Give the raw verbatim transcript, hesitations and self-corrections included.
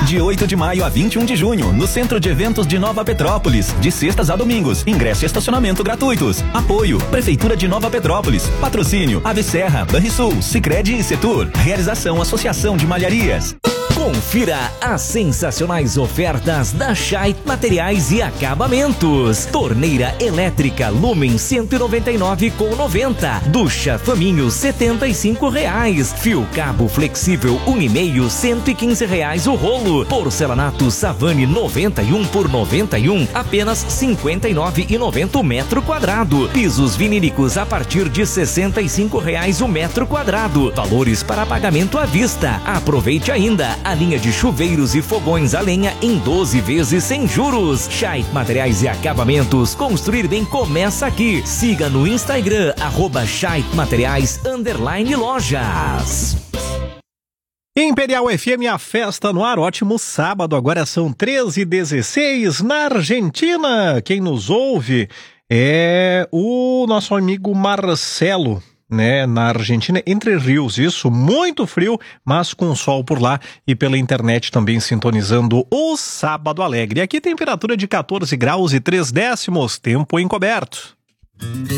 De oito de maio a vinte e um de junho, no Centro de Eventos de Nova Petrópolis, de sextas a domingos, ingresso e estacionamento gratuitos. Apoio, Prefeitura de Nova Petrópolis. Patrocínio, Ave Serra, Banrisul, Sicredi e Setur. Realização, Associação de Malharias. Confira as sensacionais ofertas da Scheidt Materiais e Acabamentos. Torneira elétrica Lumen cento e noventa e nove com noventa. Ducha Faminho setenta e cinco reais. Fio cabo flexível um e meio cento e quinze reais o rolo. Porcelanato Savane noventa e um por noventa e um apenas cinquenta e nove e noventa o metro quadrado. Pisos vinílicos a partir de sessenta e cinco reais o metro quadrado. Valores para pagamento à vista. Aproveite ainda a linha de chuveiros e fogões a lenha em doze vezes sem juros. Scheidt Materiais e Acabamentos. Construir bem começa aqui. Siga no Instagram, arroba Scheidt Materiais, underline lojas. Imperial F M, a festa no ar. Ótimo sábado, agora são treze e dezesseis na Argentina. Quem nos ouve é o nosso amigo Marcelo, né, na Argentina, Entre Rios, isso, muito frio, mas com sol por lá e pela internet também sintonizando o Sábado Alegre. Aqui temperatura de quatorze graus e três décimos, tempo encoberto.